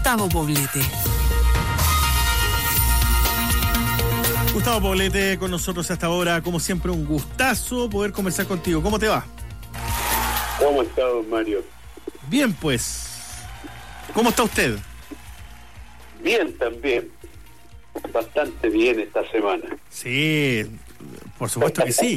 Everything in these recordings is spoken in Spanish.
Gustavo Poblete. Gustavo Poblete con nosotros hasta ahora, como siempre un gustazo poder conversar contigo. ¿Cómo te va? ¿Cómo está, don Mario? Bien, pues. ¿Cómo está usted? Bien, también. Bastante bien esta semana. Sí, por supuesto que sí.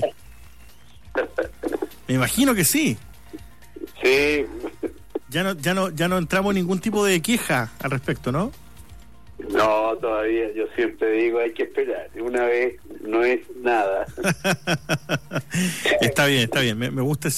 Me imagino que sí. Sí. Ya no entramos en ningún tipo de queja al respecto, ¿no? No, todavía. Yo siempre digo, hay que esperar. Una vez no es nada. Está bien. Me gusta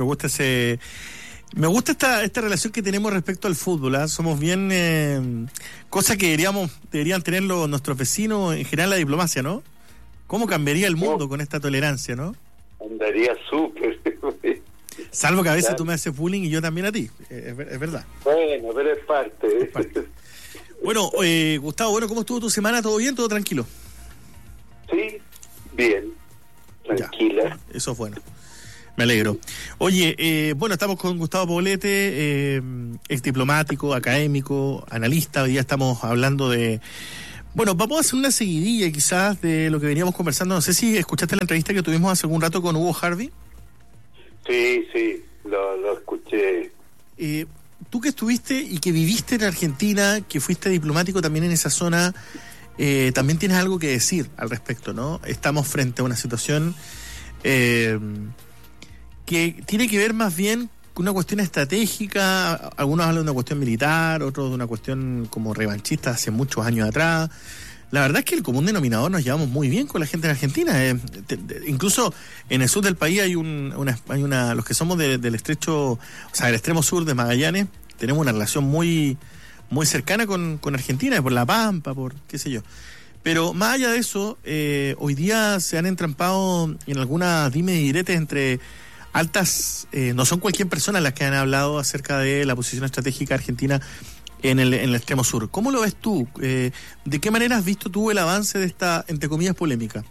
esta relación que tenemos respecto al fútbol, ¿eh? Somos bien cosas que deberían tenerlo nuestros vecinos, en general la diplomacia, ¿no? ¿Cómo cambiaría el mundo con esta tolerancia, no? Andaría súper. Salvo que a veces tú me haces bullying y yo también a ti, es verdad. Bueno, pero es parte. Bueno, Gustavo, ¿cómo estuvo tu semana? ¿Todo bien? ¿Todo tranquilo? Sí, bien, tranquila. Ya, eso es bueno. Me alegro. Oye, estamos con Gustavo Poblete, ex diplomático, académico, analista. Hoy día estamos hablando de... Bueno, vamos a hacer una seguidilla quizás de lo que veníamos conversando. No sé si escuchaste la entrevista que tuvimos hace algún rato con Hugo Harvey. Sí, lo escuché. Tú que estuviste y que viviste en Argentina, que fuiste diplomático también en esa zona, también tienes algo que decir al respecto, ¿no? Estamos frente a una situación que tiene que ver más bien con una cuestión estratégica. Algunos hablan de una cuestión militar, otros de una cuestión como revanchista hace muchos años atrás. La verdad es que el común denominador nos llevamos muy bien con la gente en Argentina. Incluso en el sur del país hay los que somos del estrecho, o sea, del extremo sur de Magallanes, tenemos una relación muy, muy cercana con Argentina, por La Pampa, por qué sé yo. Pero más allá de eso, hoy día se han entrampado en algunas dimes y diretes entre altas, no son cualquier persona las que han hablado acerca de la posición estratégica argentina en el extremo sur. ¿Cómo lo ves tú? ¿De qué manera has visto tú el avance de esta, entre comillas, polémica?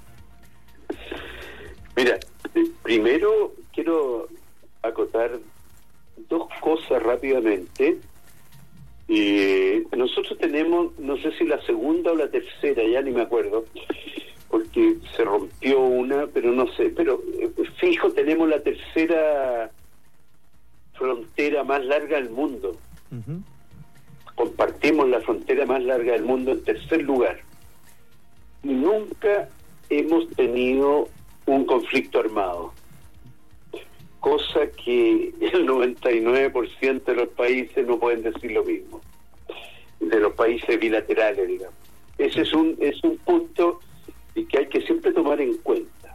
Mira, primero quiero acotar dos cosas rápidamente. Nosotros tenemos, no sé si la segunda o la tercera, ya ni me acuerdo, porque se rompió una, pero no sé, pero fijo, tenemos la tercera frontera más larga del mundo. Uh-huh. Compartimos la frontera más larga del mundo en tercer lugar. Y nunca hemos tenido un conflicto armado, cosa que el 99% de los países no pueden decir lo mismo, de los países bilaterales, digamos. Ese es un punto que hay que siempre tomar en cuenta.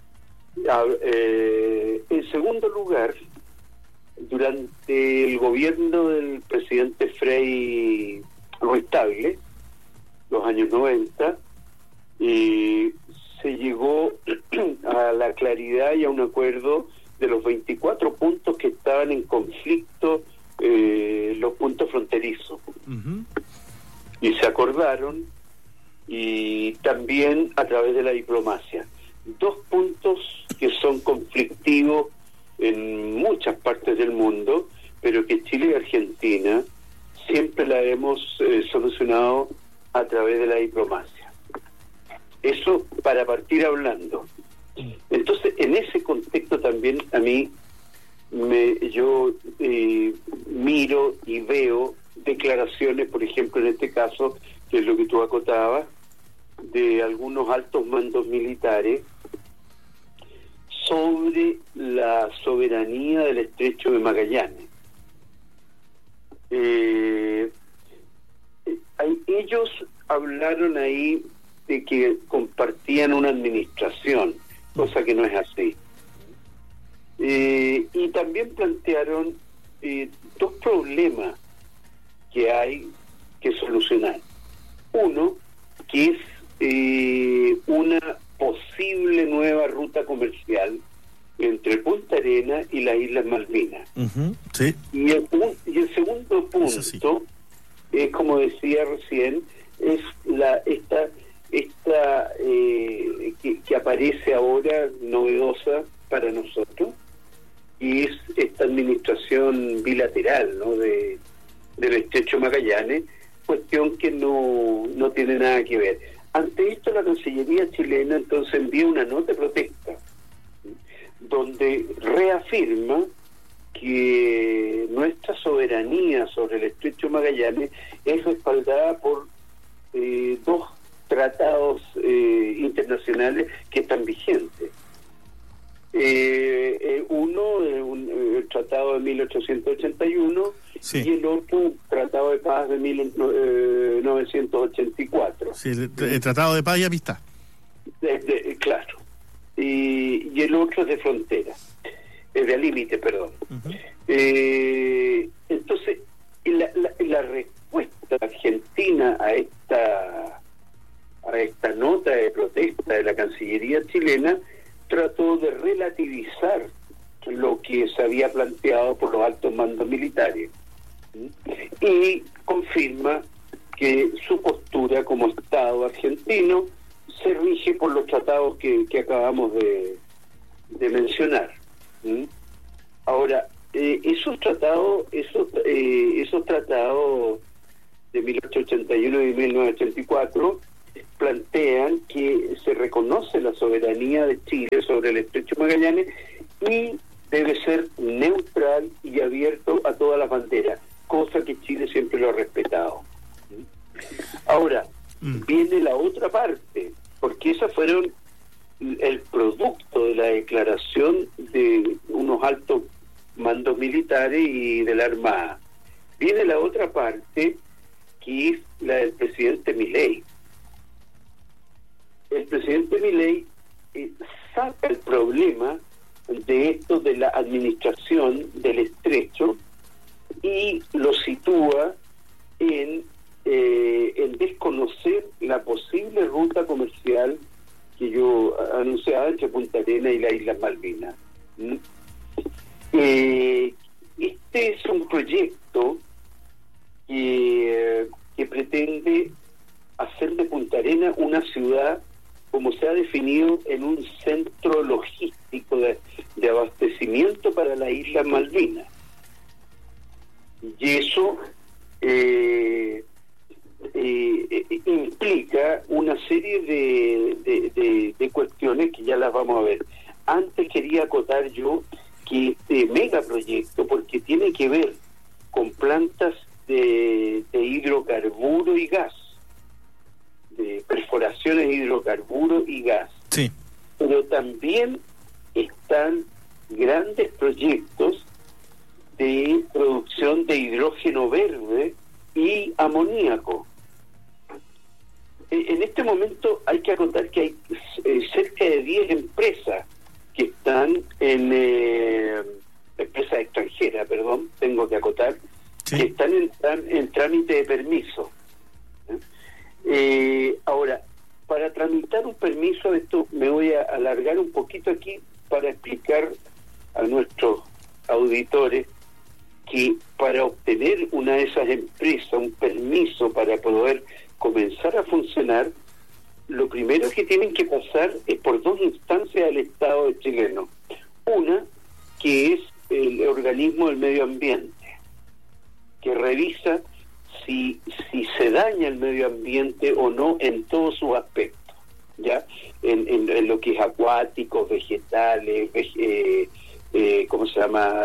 En segundo lugar, durante el gobierno del presidente Frei Ruiz-Tagle, los años 90, se llegó a la claridad y a un acuerdo de los 24 puntos que estaban en conflicto, los puntos fronterizos. Uh-huh. Y se acordaron, y también a través de la diplomacia. Dos puntos que son conflictivos en muchas partes del mundo, pero que Chile y Argentina siempre la hemos solucionado a través de la diplomacia. Eso para partir hablando. Entonces, en ese contexto también a mí yo miro y veo declaraciones, por ejemplo, en este caso, que es lo que tú acotabas, de algunos altos mandos militares sobre la soberanía del estrecho de Magallanes. Ellos hablaron ahí de que compartían una administración, cosa que no es así. Y también plantearon dos problemas que hay que solucionar. Uno, que es una posible nueva ruta comercial entre Punta Arenas y las Islas Malvinas. Uh-huh, sí. Y el segundo punto sí, es, como decía recién, es esta que aparece ahora novedosa para nosotros, y es esta administración bilateral, ¿no?, del estrecho Magallanes, cuestión que no tiene nada que ver. Ante esto, la Cancillería chilena entonces envía una nota de protesta donde reafirma que nuestra soberanía sobre el Estrecho Magallanes es respaldada por dos tratados internacionales que están vigentes. Uno, el tratado de 1881, sí, y el otro, el tratado de paz de 1984. Sí, el tratado de paz y amistad. Claro. Y el otro es de frontera, de límite, perdón. Uh-huh. Entonces, la respuesta argentina a esta nota de protesta de la Cancillería chilena trató de relativizar lo que se había planteado por los altos mandos militares y confirma que su postura como Estado argentino se rige por los tratados que acabamos de mencionar. Ahora, esos tratados de 1881 y 1984 plantean que se reconoce la soberanía de Chile sobre el Estrecho Magallanes y debe ser neutral y abierto a todas las banderas, cosa que Chile siempre lo ha respetado. Ahora, viene la otra parte, porque esas fueron el producto de la declaración de unos altos mandos militares y de la Armada. Viene la otra parte, que es la del presidente Milei. El presidente Milei saca el problema de esto de la administración del estrecho y lo sitúa en desconocer la posible ruta comercial que yo anunciaba entre Punta Arenas y las Islas Malvinas. Este es un proyecto que pretende hacer de Punta Arenas una ciudad, como se ha definido, en un centro logístico de abastecimiento para las Islas Malvinas. Y eso implica una serie de cuestiones que ya las vamos a ver. Antes quería acotar yo que este megaproyecto, porque tiene que ver con plantas de hidrocarburo y gas, de perforaciones de hidrocarburo y gas. Sí. Pero también están grandes proyectos de producción de hidrógeno verde y amoníaco. En este momento hay que acotar que hay cerca de 10 empresas que están empresas extranjeras, tengo que acotar, sí, que están en trámite de permiso. Ahora, para tramitar un permiso, esto me voy a alargar un poquito aquí para explicar a nuestros auditores que para obtener una de esas empresas, un permiso para poder comenzar a funcionar, lo primero que tienen que pasar es por dos instancias del Estado chileno. Una, que es el organismo del medio ambiente, que revisa si se daña el medio ambiente o no en todos sus aspectos, ¿ya? En lo que es acuáticos, vegetales, ¿cómo se llama?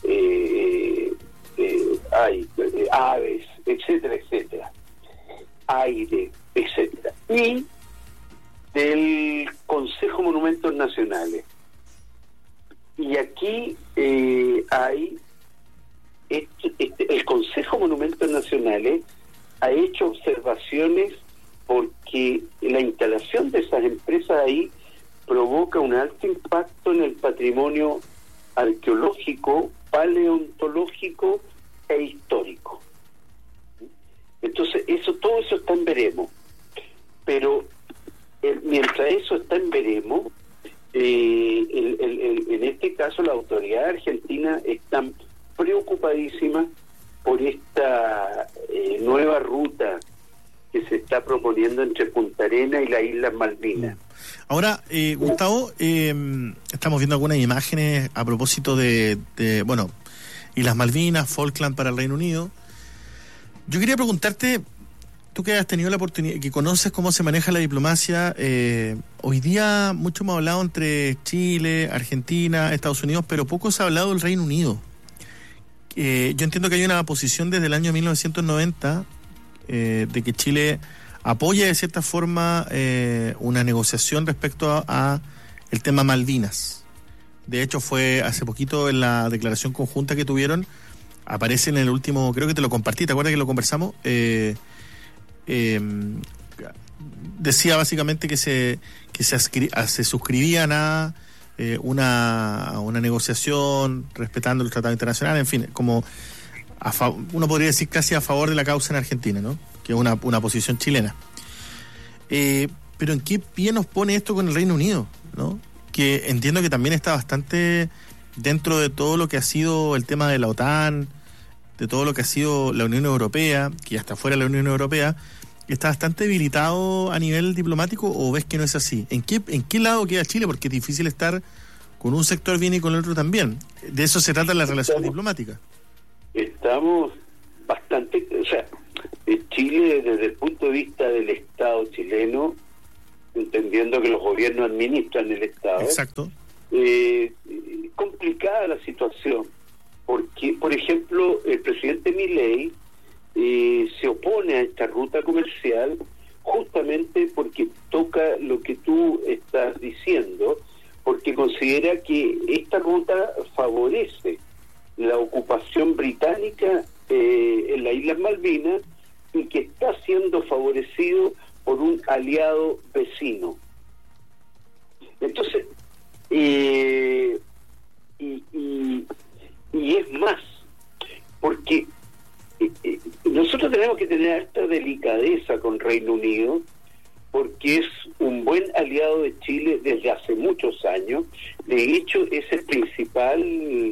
Aves, etcétera, etcétera, aire, etcétera, y del Consejo de Monumentos Nacionales. Y aquí hay el Consejo de Monumentos Nacionales ha hecho observaciones porque la instalación de esas empresas ahí provoca un alto impacto en el patrimonio arqueológico, paleontológico e histórico. Entonces todo eso está en veremos, pero mientras eso está en veremos, en este caso la autoridad argentina está preocupadísima por esta nueva ruta que se está proponiendo entre Punta Arenas y las Islas Malvinas. Ahora, Gustavo, estamos viendo algunas imágenes a propósito de Islas Malvinas, Falkland para el Reino Unido. Yo quería preguntarte, tú que has tenido la oportunidad, que conoces cómo se maneja la diplomacia, hoy día mucho hemos hablado entre Chile, Argentina, Estados Unidos, pero poco se ha hablado del Reino Unido. Yo entiendo que hay una posición desde el año 1990 de que Chile apoya de cierta forma una negociación respecto a el tema Malvinas. De hecho, fue hace poquito en la declaración conjunta que tuvieron, aparece en el último, creo que te lo compartí, ¿te acuerdas que lo conversamos? Decía básicamente que se suscribían a una negociación respetando el tratado internacional, en fin, como uno podría decir casi a favor de la causa en Argentina, ¿no? Que es una posición chilena. Pero ¿en qué pie nos pone esto con el Reino Unido, ¿no? Que entiendo que también está bastante dentro de todo lo que ha sido el tema de la OTAN, de todo lo que ha sido la Unión Europea, que ya está fuera de la Unión Europea, ¿está bastante debilitado a nivel diplomático o ves que no es así? ¿En qué lado queda Chile? Porque es difícil estar con un sector bien y con el otro también. De eso se trata la relación diplomática. Estamos bastante... O sea, Chile desde el punto de vista del Estado chileno, entendiendo que los gobiernos administran el Estado... Exacto. Complicada la situación. Porque, por ejemplo, el presidente Milei se opone a esta ruta comercial justamente porque toca lo que tú estás diciendo, porque considera que esta ruta favorece la ocupación británica en las Islas Malvinas y que está siendo favorecido por un aliado vecino. Entonces, y es más, porque nosotros tenemos que tener esta delicadeza con Reino Unido, porque es un buen aliado de Chile desde hace muchos años. De hecho, es el principal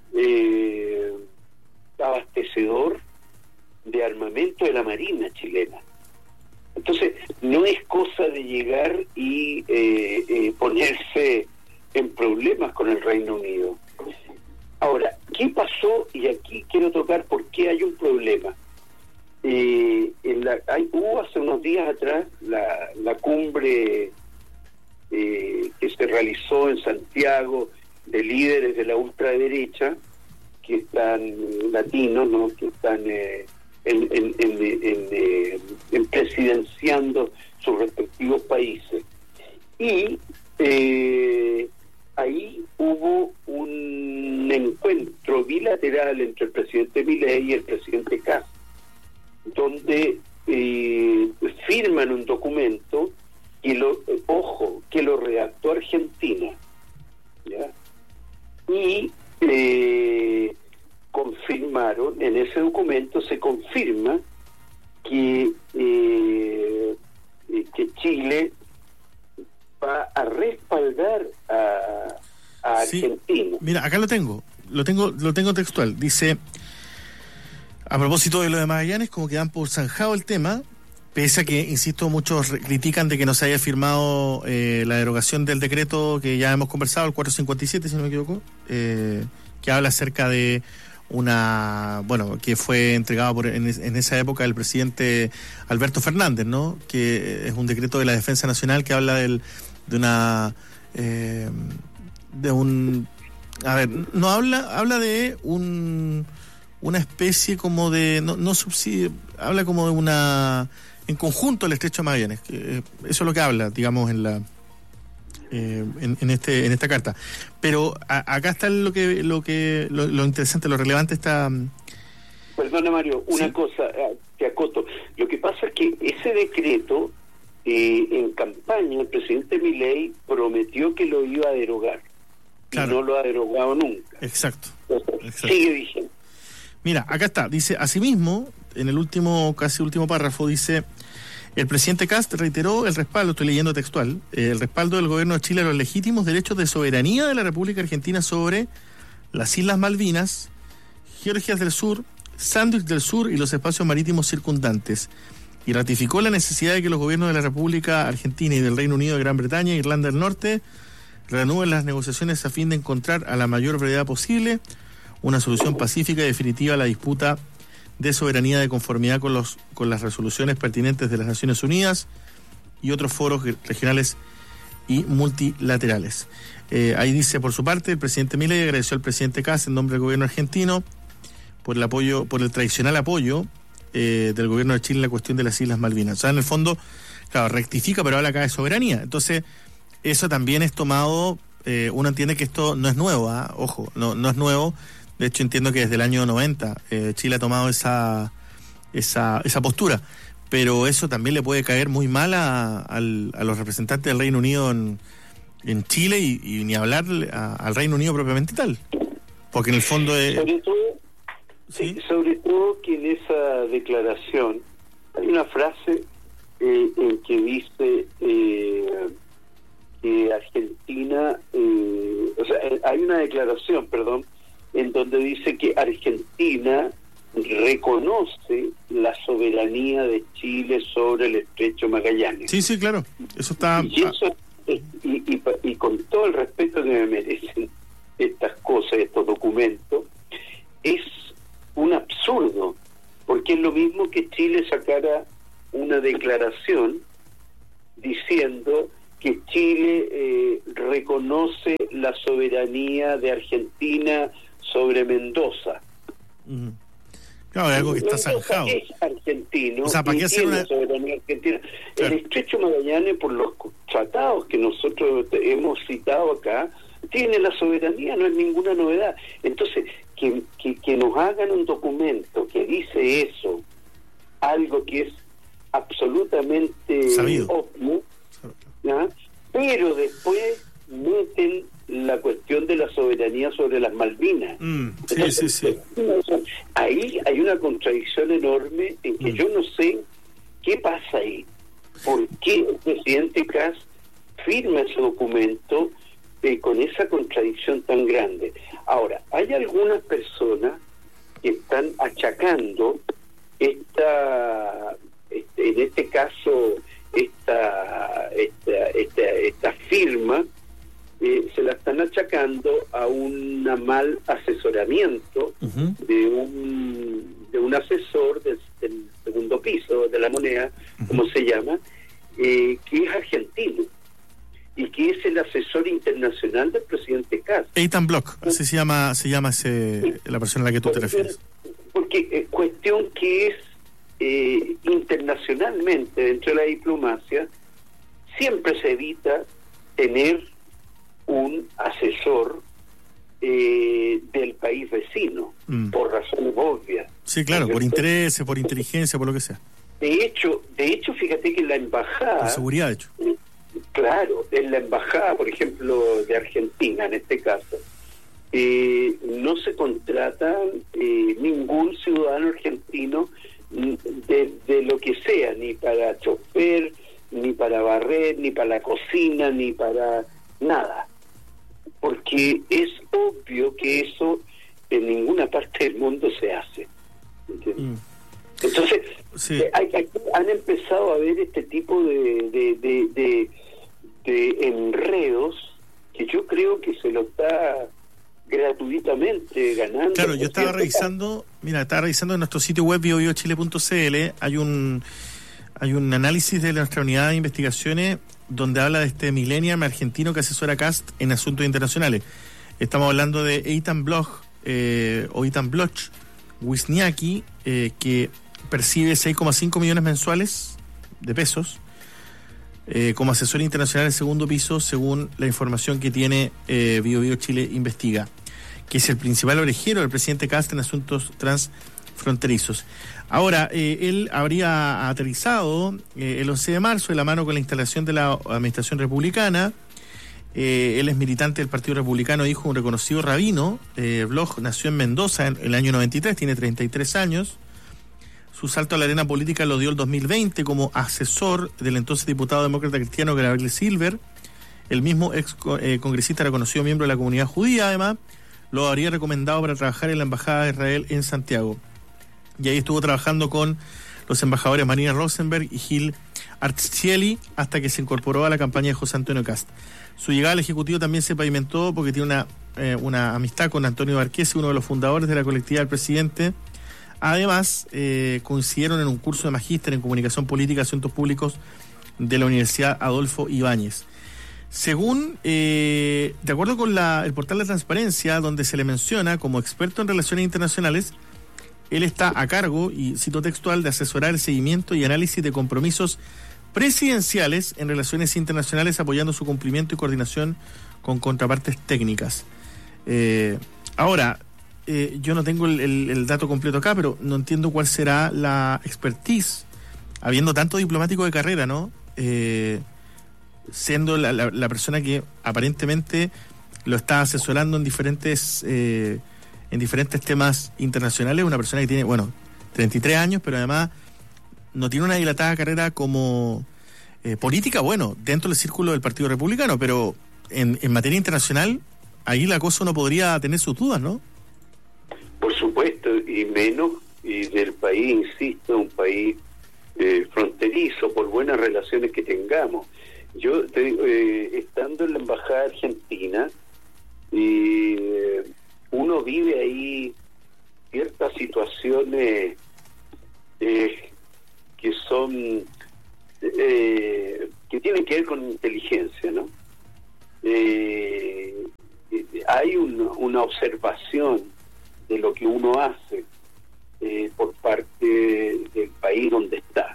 abastecedor de armamento de la Marina chilena. Entonces, no es cosa de llegar y ponerse en problemas con el Reino Unido. Ahora, ¿qué pasó? Y aquí quiero tocar por qué hay un problema. Hubo hace unos días atrás la cumbre que se realizó en Santiago de líderes de la ultraderecha, que están latinos, ¿no? Que están presidenciando sus respectivos países. Y ahí hubo un encuentro bilateral entre el presidente Milei y el presidente Kast, donde firman un documento que lo redactó Argentina, ¿ya? Y confirmaron, en ese documento se confirma que Chile va a respaldar a Argentina. Mira, acá lo tengo textual. Dice, a propósito de lo de Magallanes, como que dan por zanjado el tema, pese a que, insisto, muchos critican de que no se haya firmado la derogación del decreto que ya hemos conversado, el 457, si no me equivoco, que habla acerca de que fue entregado en esa época el presidente Alberto Fernández, ¿no? Que es un decreto de la Defensa Nacional que habla habla de una especie como de, no subsidio, habla como de en conjunto el Estrecho de Magallanes, eso es lo que habla, digamos, en esta carta. Pero acá está lo interesante, lo relevante está. Perdona, Mario, una cosa, te acoto. Lo que pasa es que ese decreto, en campaña, el presidente Milei prometió que lo iba a derogar. Claro. Y no lo ha derogado nunca. Exacto. Sigue vigente. Mira, acá está, dice, asimismo, en el casi último párrafo, dice: el presidente Kast reiteró el respaldo, estoy leyendo textual, el respaldo del gobierno de Chile a los legítimos derechos de soberanía de la República Argentina sobre las Islas Malvinas, Georgias del Sur, Sándwich del Sur y los espacios marítimos circundantes, y ratificó la necesidad de que los gobiernos de la República Argentina y del Reino Unido de Gran Bretaña e Irlanda del Norte reanuden las negociaciones a fin de encontrar a la mayor brevedad posible una solución pacífica y definitiva a la disputa de soberanía de conformidad con las resoluciones pertinentes de las Naciones Unidas y otros foros regionales y multilaterales. Ahí dice, por su parte, el presidente Milei agradeció al presidente Kast en nombre del gobierno argentino por el tradicional apoyo del gobierno de Chile en la cuestión de las Islas Malvinas. O sea, en el fondo, claro, rectifica, pero habla acá de soberanía. Entonces, eso también es tomado, uno entiende que esto no es nuevo, ojo, no es nuevo. De hecho, entiendo que desde el año 90 Chile ha tomado esa postura. Pero eso también le puede caer muy mal a los representantes del Reino Unido en Chile y ni hablar al Reino Unido propiamente tal. Porque en el fondo sobre todo que en esa declaración hay una frase en que dice que Argentina, hay una declaración, en donde dice que Argentina reconoce la soberanía de Chile sobre el Estrecho Magallanes. Sí, claro. Eso está... Y con todo el respeto que me merecen estas cosas, estos documentos, es un absurdo, porque es lo mismo que Chile sacara una declaración diciendo que Chile reconoce la soberanía de Argentina sobre Mendoza. Uh-huh. Claro, es algo que está zanjado. Es argentino, o sea, ¿para qué hacer una soberanía argentina? Claro. El Estrecho Magallanes, por los tratados que nosotros hemos citado acá, tiene la soberanía, no es ninguna novedad. Entonces, que nos hagan un documento que dice eso, algo que es absolutamente sabido, obvio, ¿ya? Pero después meten la cuestión de la soberanía sobre las Malvinas. Sí. Ahí hay una contradicción enorme en que yo no sé qué pasa ahí. ¿Por qué el presidente Kast firma ese documento con esa contradicción tan grande? Ahora, hay algunas personas que están achacando en este caso esta firma, se la están achacando a un mal asesoramiento de un asesor del segundo piso de la moneda, como se llama, que es argentino y que es el asesor internacional del presidente Kast. Ethan Bloch, así se llama la persona a la que tú te refieres. Porque cuestión que es internacionalmente dentro de la diplomacia siempre se evita tener un asesor del país vecino, por razones obvias. Sí, claro, por intereses, por inteligencia, por lo que sea. De hecho, fíjate que en la embajada... Por seguridad, de hecho. Claro, en la embajada, por ejemplo, de Argentina, en este caso, no se contrata ningún ciudadano argentino de lo que sea, ni para chofer, ni para barrer, ni para la cocina, ni para nada. Porque es obvio que eso en ninguna parte del mundo se hace. Entonces, sí, han empezado a haber este tipo de enredos que yo creo que se lo está gratuitamente ganando. Claro, yo estaba revisando en nuestro sitio web biobiochile.cl, hay un análisis de nuestra unidad de investigaciones donde habla de este millennial argentino que asesora Kast en asuntos internacionales. Estamos hablando de Ethan Bloch Wisniewski, que percibe 6,5 millones mensuales de pesos como asesor internacional en segundo piso, según la información que tiene Bio Chile Investiga, que es el principal orejero del presidente Kast en asuntos transfronterizos. Ahora, él habría aterrizado el 11 de marzo de la mano con la instalación de la administración republicana. Él es militante del Partido Republicano, hijo de un reconocido rabino. Bloch nació en Mendoza en el año 93, tiene 33 años. Su salto a la arena política lo dio el 2020 como asesor del entonces diputado demócrata cristiano Gabriel Silver. El mismo ex congresista reconocido miembro de la comunidad judía, además, lo habría recomendado para trabajar en la Embajada de Israel en Santiago. Y ahí estuvo trabajando con los embajadores Marina Rosenberg y Gil Arcieli hasta que se incorporó a la campaña de José Antonio Kast. Su llegada al Ejecutivo también se pavimentó porque tiene una amistad con Antonio Barquesi, uno de los fundadores de la colectividad del presidente, Además, coincidieron en un curso de magíster en Comunicación Política y Asuntos Públicos de la Universidad Adolfo Ibáñez. Según, de acuerdo con el portal de Transparencia, donde se le menciona como experto en relaciones internacionales, él está a cargo, y cito textual, de asesorar el seguimiento y análisis de compromisos presidenciales en relaciones internacionales, apoyando su cumplimiento y coordinación con contrapartes técnicas. Ahora, yo no tengo el dato completo acá, pero no entiendo cuál será la expertise, habiendo tanto diplomático de carrera, ¿no? Siendo la persona que aparentemente lo está asesorando en diferentes temas internacionales, una persona que tiene, 33 años, pero además no tiene una dilatada carrera como política, dentro del círculo del Partido Republicano, pero en materia internacional, ahí la cosa uno podría tener sus dudas, ¿no? Por supuesto, y menos, y del país, insisto, un país fronterizo, por buenas relaciones que tengamos. Yo te digo, estando en la Embajada Argentina, uno vive ahí ciertas situaciones que son que tienen que ver con inteligencia, ¿no? Hay una observación de lo que uno hace por parte del país donde está.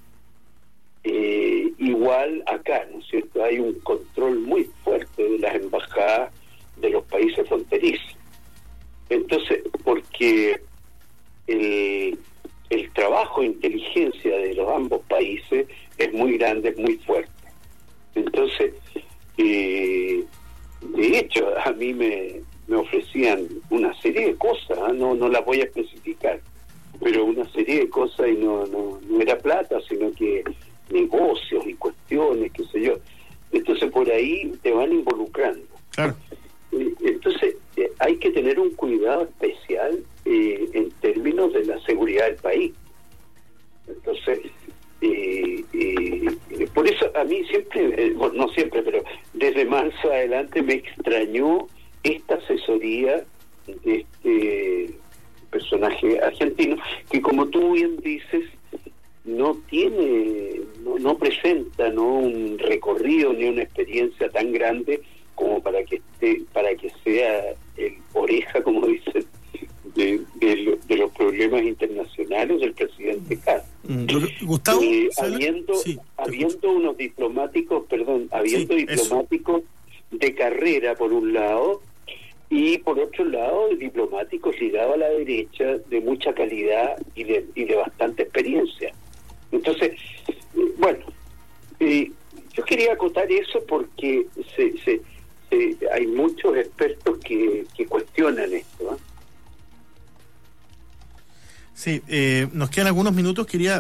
Igual acá, ¿no es cierto? Hay un control muy fuerte de las embajadas de los países fronterizos. Entonces, porque el trabajo de inteligencia de los ambos países es muy grande, es muy fuerte. Entonces, de hecho, a mí me ofrecían una serie de cosas, no las voy a especificar, pero una serie de cosas, y no era plata, sino que negocios y cuestiones, qué sé yo. Entonces por ahí te van involucrando. Claro. Entonces hay que tener un cuidado especial en términos de la seguridad del país. Entonces por eso a mí siempre, no siempre, pero desde marzo adelante me extrañó esta asesoría de este personaje argentino, que como tú bien dices, no presenta un recorrido ni una experiencia tan grande como para que sea el oreja, como dicen, de los problemas internacionales del presidente Castro. Gustavo, habiendo unos diplomáticos, diplomáticos de carrera por un lado, y por otro lado diplomáticos ligados a la derecha de mucha calidad y de bastante experiencia. Entonces, yo quería acotar eso porque hay muchos expertos que cuestionan esto, ¿eh? Sí, nos quedan algunos minutos. Quería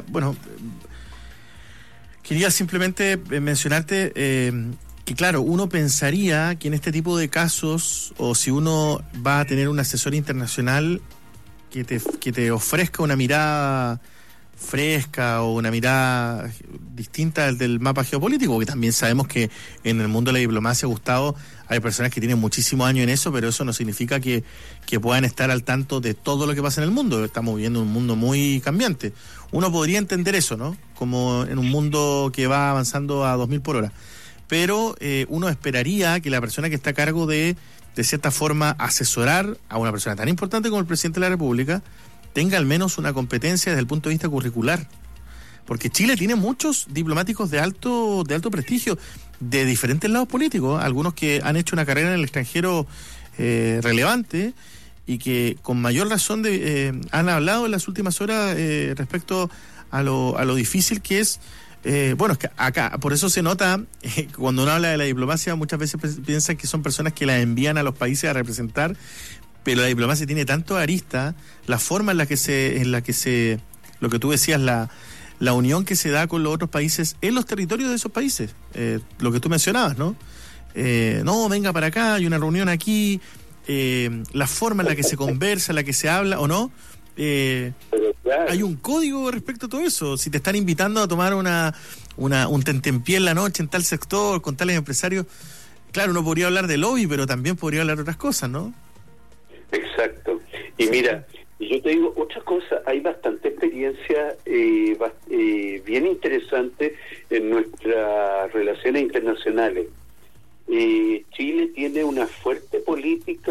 simplemente mencionarte que, claro, uno pensaría que en este tipo de casos, o si uno va a tener un asesor internacional que te ofrezca una mirada fresca o una mirada distinta del mapa geopolítico, porque también sabemos que en el mundo de la diplomacia, Gustavo, hay personas que tienen muchísimos años en eso, pero eso no significa que puedan estar al tanto de todo lo que pasa en el mundo. Estamos viviendo un mundo muy cambiante. Uno podría entender eso, ¿no? Como en un mundo que va avanzando a 2000 por hora. Pero uno esperaría que la persona que está a cargo de cierta forma, asesorar a una persona tan importante como el presidente de la República tenga al menos una competencia desde el punto de vista curricular. Porque Chile tiene muchos diplomáticos de alto prestigio, de diferentes lados políticos, algunos que han hecho una carrera en el extranjero relevante y que con mayor razón han hablado en las últimas horas respecto a lo difícil que es. Es que acá, por eso se nota, cuando uno habla de la diplomacia, muchas veces piensan que son personas que la envían a los países a representar, pero la diplomacia tiene tanto arista, la forma en la que se, lo que tú decías, la unión que se da con los otros países en los territorios de esos países, lo que tú mencionabas, ¿no? No, venga para acá, hay una reunión aquí, la forma en la que se conversa, en la que se habla, ¿o no? Claro. Hay un código respecto a todo eso. Si te están invitando a tomar un tentempié en la noche en tal sector, con tales empresarios, claro, uno podría hablar de lobby, pero también podría hablar de otras cosas, ¿no? Exacto. Y mira, Y yo te digo otra cosa, hay bastante experiencia bien interesante en nuestras relaciones internacionales. Chile tiene una fuerte política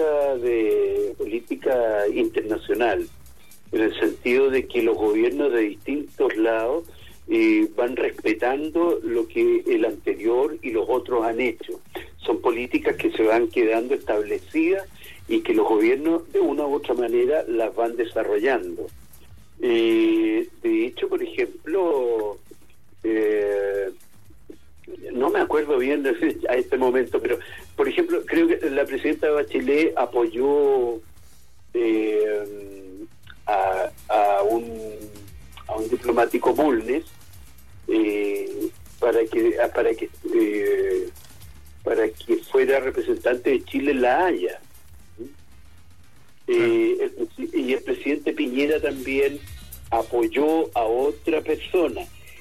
internacional, en el sentido de que los gobiernos de distintos lados van respetando lo que el anterior y los otros han hecho. Son políticas que se van quedando establecidas y que los gobiernos de una u otra manera las van desarrollando. De hecho, por ejemplo, no me acuerdo bien a este momento, pero por ejemplo, creo que la presidenta Bachelet apoyó a un diplomático Bulnes para que fuera representante de Chile en La Haya. Y el presidente Piñera también apoyó a otra persona.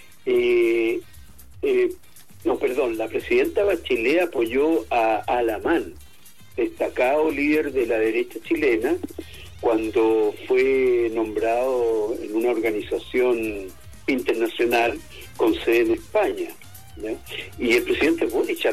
La presidenta Bachelet apoyó a Alamán, destacado líder de la derecha chilena, cuando fue nombrado en una organización internacional con sede en España, ¿no? Y el presidente Boric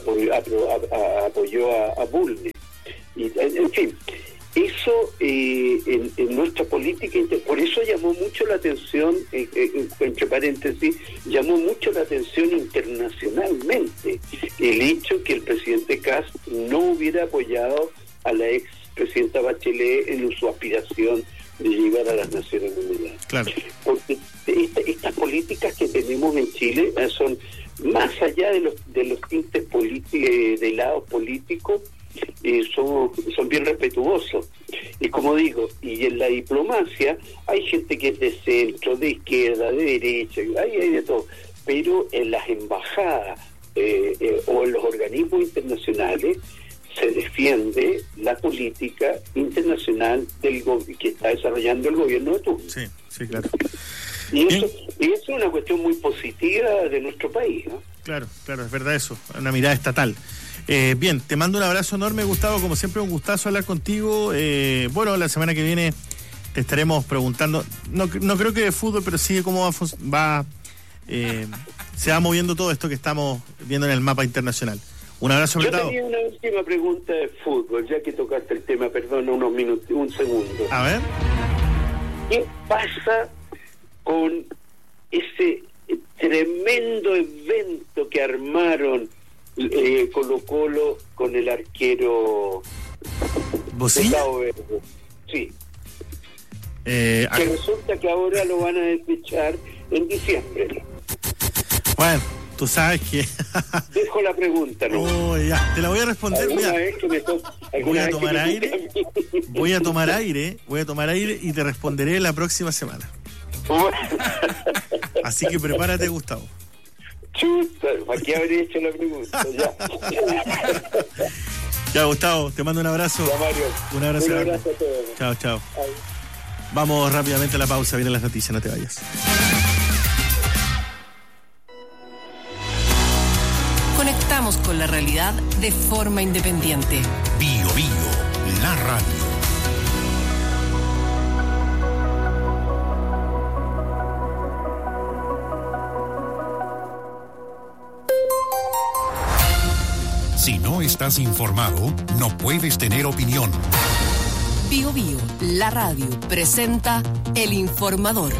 apoyó a Bulnes. Y, en fin, eso en nuestra política, por eso llamó mucho la atención, entre paréntesis, llamó mucho la atención internacionalmente el hecho que el presidente Kast no hubiera apoyado a la ex presidenta Bachelet en su aspiración de llegar a las Naciones Unidas. Claro. Porque estas políticas que tenemos en Chile son más allá de los tintes de lado político, son bien respetuosos. Y como digo, y en la diplomacia hay gente que es de centro, de izquierda, de derecha, hay de todo, pero en las embajadas o en los organismos internacionales se defiende la política internacional que está desarrollando el gobierno de turno. Sí, claro. Y eso es una cuestión muy positiva de nuestro país, ¿no? Claro, es verdad eso, una mirada estatal. Bien, te mando un abrazo enorme, Gustavo, como siempre un gustazo hablar contigo. Bueno, la semana que viene te estaremos preguntando, no creo que de fútbol, pero sí de cómo se va moviendo todo esto que estamos viendo en el mapa internacional. Un abrazo apretado. Yo tenía una última pregunta de fútbol, ya que tocaste el tema, perdón, unos minutos, un segundo. A ver. ¿Qué pasa con ese tremendo evento que armaron Colo-Colo con el arquero ¿Bocilla? Sí. Que resulta que ahora lo van a desechar en diciembre. Bueno, tú sabes que... Dejo la pregunta, ¿no? Oh, ya, te la voy a responder. Voy a tomar aire y te responderé la próxima semana. Así que prepárate, Gustavo. Chuta, ¿para qué habría hecho la pregunta? Ya, Gustavo, te mando un abrazo. Ya, Mario. Un abrazo a todos. Chao. Ay. Vamos rápidamente a la pausa, vienen las noticias, no te vayas. Conectamos con la realidad de forma independiente. Bio, la radio. Si no estás informado, no puedes tener opinión. Bio, la radio, presenta El Informador.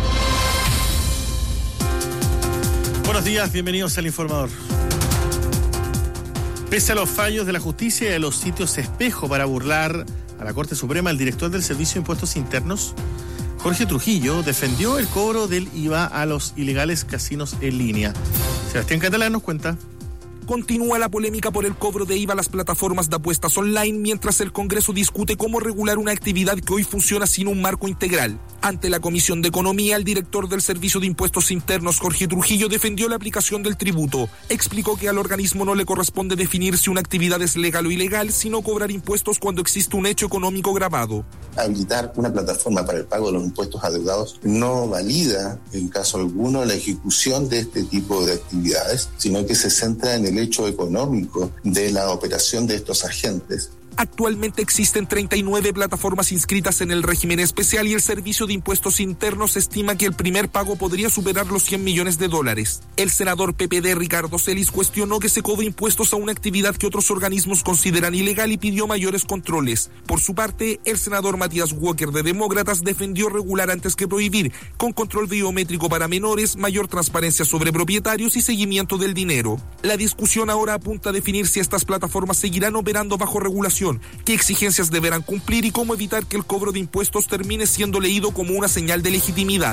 Buenos días, bienvenidos al Informador. Pese a los fallos de la justicia y de los sitios espejo para burlar a la Corte Suprema, el director del Servicio de Impuestos Internos, Jorge Trujillo, defendió el cobro del IVA a los ilegales casinos en línea. Sebastián Catalán nos cuenta. Continúa la polémica por el cobro de IVA a las plataformas de apuestas online mientras el Congreso discute cómo regular una actividad que hoy funciona sin un marco integral. Ante la Comisión de Economía, el director del Servicio de Impuestos Internos, Jorge Trujillo, defendió la aplicación del tributo. Explicó que al organismo no le corresponde definir si una actividad es legal o ilegal, sino cobrar impuestos cuando existe un hecho económico grabado. Habilitar una plataforma para el pago de los impuestos adeudados no valida, en caso alguno, la ejecución de este tipo de actividades, sino que se centra en el hecho económico de la operación de estos agentes. Actualmente existen 39 plataformas inscritas en el régimen especial y el Servicio de Impuestos Internos estima que el primer pago podría superar los $100 millones. El senador PPD Ricardo Celis cuestionó que se cobre impuestos a una actividad que otros organismos consideran ilegal y pidió mayores controles. Por su parte, el senador Matías Walker de Demócratas defendió regular antes que prohibir, con control biométrico para menores, mayor transparencia sobre propietarios y seguimiento del dinero. La discusión ahora apunta a definir si estas plataformas seguirán operando bajo regulación, qué exigencias deberán cumplir y cómo evitar que el cobro de impuestos termine siendo leído como una señal de legitimidad.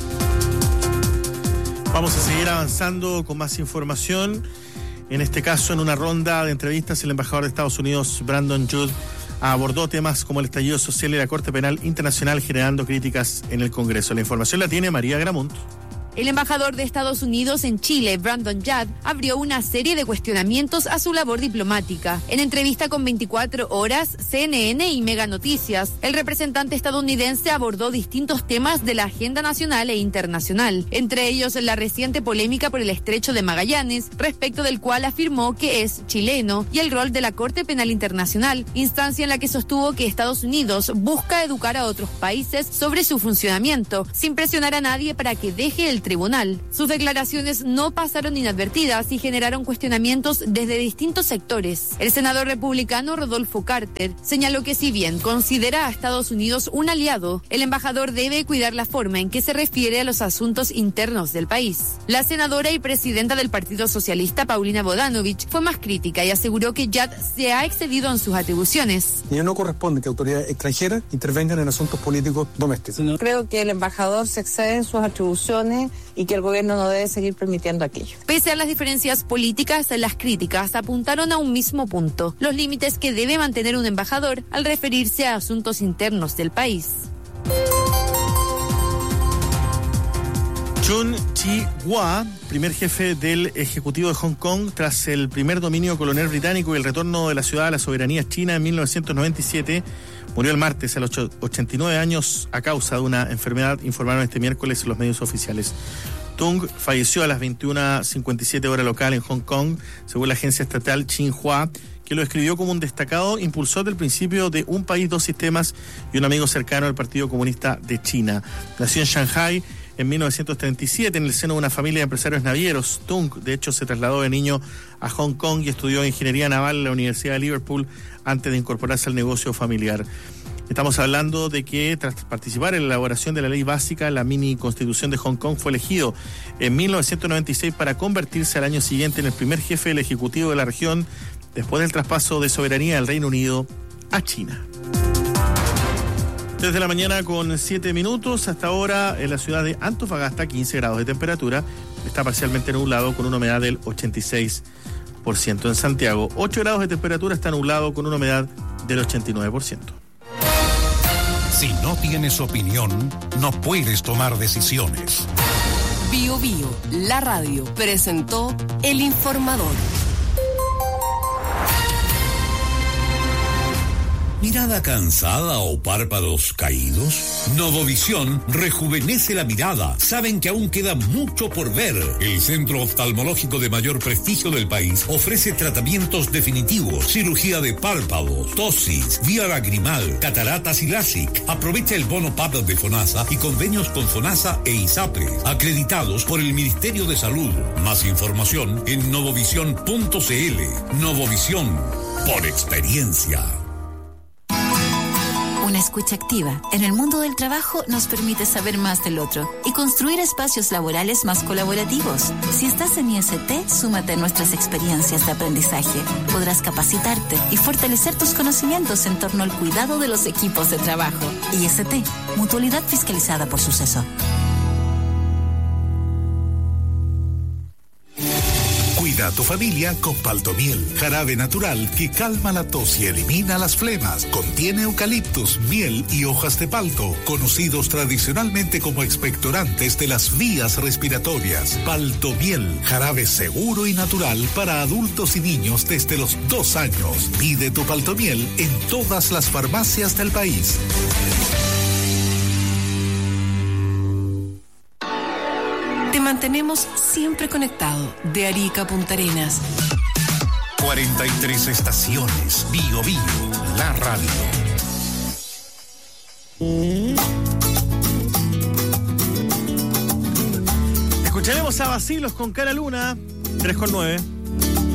Vamos a seguir avanzando con más información. En este caso, en una ronda de entrevistas, el embajador de Estados Unidos, Brandon Judd, abordó temas como el estallido social y la Corte Penal Internacional, generando críticas en el Congreso. La información la tiene María Gramunt. El embajador de Estados Unidos en Chile, Brandon Judd, abrió una serie de cuestionamientos a su labor diplomática. En entrevista con 24 Horas, CNN y Mega Noticias, el representante estadounidense abordó distintos temas de la agenda nacional e internacional, entre ellos la reciente polémica por el Estrecho de Magallanes, respecto del cual afirmó que es chileno, y el rol de la Corte Penal Internacional, instancia en la que sostuvo que Estados Unidos busca educar a otros países sobre su funcionamiento, sin presionar a nadie para que deje el tribunal. Sus declaraciones no pasaron inadvertidas y generaron cuestionamientos desde distintos sectores. El senador republicano Rodolfo Carter señaló que si bien considera a Estados Unidos un aliado, el embajador debe cuidar la forma en que se refiere a los asuntos internos del país. La senadora y presidenta del Partido Socialista, Paulina Bodanovich, fue más crítica y aseguró que Judd se ha excedido en sus atribuciones. Y no corresponde que autoridades extranjeras intervengan en asuntos políticos domésticos. Creo que el embajador se excede en sus atribuciones y que el gobierno no debe seguir permitiendo aquello. Pese a las diferencias políticas, las críticas apuntaron a un mismo punto: los límites que debe mantener un embajador al referirse a asuntos internos del país. Chun Chi-hwa, primer jefe del Ejecutivo de Hong Kong tras el primer dominio colonial británico y el retorno de la ciudad a la soberanía china en 1997, murió el martes a los 89 años a causa de una enfermedad, informaron este miércoles los medios oficiales. Tung falleció a las 21:57 hora local en Hong Kong, según la agencia estatal Xinhua, que lo describió como un destacado impulsor del principio de un país, dos sistemas y un amigo cercano al Partido Comunista de China. Nació en Shanghai en 1937 en el seno de una familia de empresarios navieros. Tung, de hecho, se trasladó de niño a Hong Kong y estudió ingeniería naval en la Universidad de Liverpool antes de incorporarse al negocio familiar. Estamos hablando de que tras participar en la elaboración de la ley básica, la mini constitución de Hong Kong fue elegido en 1996 para convertirse al año siguiente en el primer jefe del Ejecutivo de la región después del traspaso de soberanía del Reino Unido a China. Desde la mañana con 7 minutos, hasta ahora en la ciudad de Antofagasta, 15 grados de temperatura, está parcialmente nublado con una humedad del 86%. En Santiago, 8 grados de temperatura, está nublado con una humedad del 89%. Si no tienes opinión, no puedes tomar decisiones. Bio Bio, la radio, presentó El Informador. ¿Mirada cansada o párpados caídos? Novovisión rejuvenece la mirada. Saben que aún queda mucho por ver. El centro oftalmológico de mayor prestigio del país ofrece tratamientos definitivos, cirugía de párpados, tosis, vía lagrimal, cataratas y LASIK. Aprovecha el bono PAP de FONASA y convenios con FONASA e ISAPRE, acreditados por el Ministerio de Salud. Más información en novovisión.cl. Novovisión, por experiencia. Una escucha activa en el mundo del trabajo nos permite saber más del otro y construir espacios laborales más colaborativos. Si estás en IST, súmate a nuestras experiencias de aprendizaje. Podrás capacitarte y fortalecer tus conocimientos en torno al cuidado de los equipos de trabajo. IST, mutualidad fiscalizada por Suceso. Cuida a tu familia con Paltomiel, jarabe natural que calma la tos y elimina las flemas. Contiene eucaliptus, miel y hojas de palto, conocidos tradicionalmente como expectorantes de las vías respiratorias. Paltomiel, jarabe seguro y natural para adultos y niños desde los 2 años. Pide tu Paltomiel en todas las farmacias del país. Te mantenemos siempre conectado de Arica a Punta Arenas. 43 estaciones. Bio Bio, la radio. Escucharemos a Bacilos con Cara Luna, 3:09.